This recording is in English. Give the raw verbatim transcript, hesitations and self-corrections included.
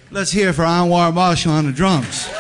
Let's hear it for Anwar Marshall on the drums.